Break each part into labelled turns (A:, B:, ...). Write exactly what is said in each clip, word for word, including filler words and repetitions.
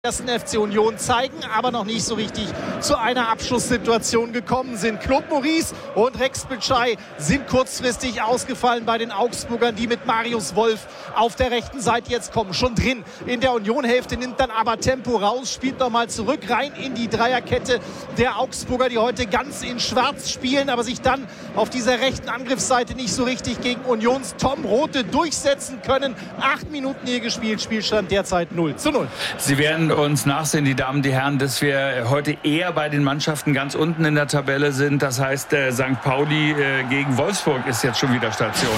A: ersten F C Union zeigen, aber noch nicht so richtig zu einer Abschlusssituation gekommen sind. Claude Maurice und Rex Bitschei sind kurzfristig ausgefallen bei den Augsburgern, die mit Marius Wolf auf der rechten Seite jetzt kommen. Schon drin in der Union-Hälfte, nimmt dann aber Tempo raus, spielt nochmal zurück, rein in die Dreierkette der Augsburger, die heute ganz in Schwarz spielen, aber sich dann auf dieser rechten Angriffsseite nicht so richtig gegen Unions Tom Rothe durchsetzen können. Acht Minuten hier gespielt, Spielstand derzeit null zu null.
B: Sie werden uns nachsehen, die Damen, die Herren, dass wir heute eher bei den Mannschaften ganz unten in der Tabelle sind. Das heißt, äh, Sankt Pauli äh, gegen Wolfsburg ist jetzt schon wieder Station.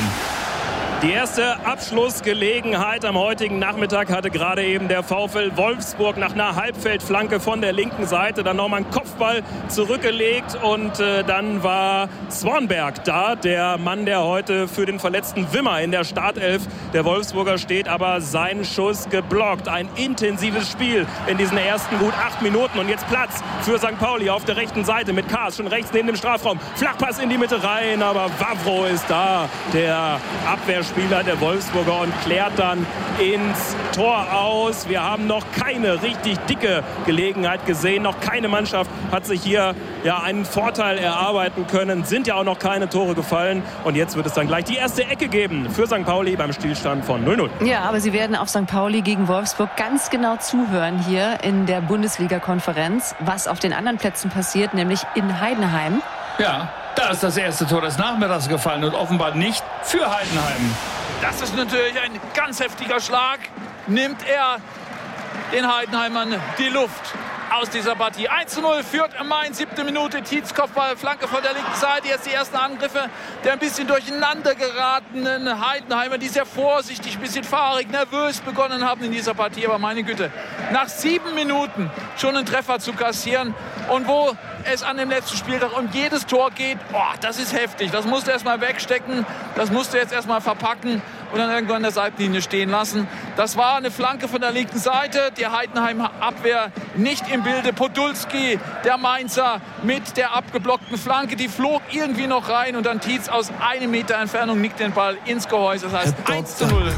C: Die erste Abschlussgelegenheit am heutigen Nachmittag hatte gerade eben der VfL Wolfsburg nach einer Halbfeldflanke von der linken Seite. Dann nochmal einen Kopfball zurückgelegt und äh, dann war Swanberg da, der Mann, der heute für den verletzten Wimmer in der Startelf der Wolfsburger steht, aber sein Schuss geblockt. Ein intensives Spiel in diesen ersten gut acht Minuten und jetzt Platz für Sankt Pauli auf der rechten Seite mit Kaas schon rechts neben dem Strafraum. Flachpass in die Mitte rein, aber Wawro ist da, der Abwehrspieler Spieler der Wolfsburger, und klärt dann ins Tor aus. Wir haben noch keine richtig dicke Gelegenheit gesehen. Noch keine Mannschaft hat sich hier ja einen Vorteil erarbeiten können. Sind ja auch noch keine Tore gefallen. Und jetzt wird es dann gleich die erste Ecke geben für Sankt Pauli beim Stillstand von null null.
D: Ja, aber Sie werden auf Sankt Pauli gegen Wolfsburg ganz genau zuhören hier in der Bundesliga-Konferenz, was auf den anderen Plätzen passiert, nämlich in Heidenheim.
B: Ja, da ist das erste Tor des Nachmittags gefallen und offenbar nicht für Heidenheim.
E: Das ist natürlich ein ganz heftiger Schlag. Nimmt er den Heidenheimern die Luft aus dieser Partie. eins zu null führt Mainz, siebte Minute. Tietz Kopfball, Flanke von der linken Seite. Jetzt die ersten Angriffe der ein bisschen durcheinander geratenen Heidenheimer, die sehr vorsichtig, ein bisschen fahrig, nervös begonnen haben in dieser Partie. Aber meine Güte, nach sieben Minuten schon einen Treffer zu kassieren und wo es an dem letzten Spieltag um jedes Tor geht, oh, das ist heftig. Das musst du erstmal wegstecken, das musst du jetzt erstmal verpacken und dann irgendwann an der Seitenlinie stehen lassen. Das war eine Flanke von der linken Seite, die Heidenheimer Abwehr nicht im Bilde. Podolski, der Mainzer, mit der abgeblockten Flanke, die flog irgendwie noch rein und dann Tietz aus einem Meter Entfernung nickt den Ball ins Gehäuse. Das heißt eins zu null.